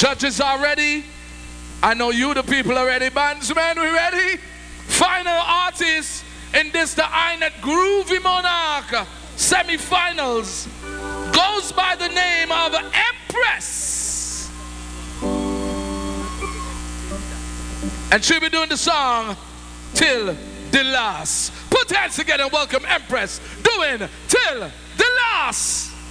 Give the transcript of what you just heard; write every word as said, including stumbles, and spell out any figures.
Judges are ready. I know you, the people, are ready. Bandsmen, we ready? Final artist in this, the Inet Groovy Monarch semi-finals, goes by the name of Empress. And she'll be doing the song Till the Last. Put hands together and welcome Empress doing Till the Last.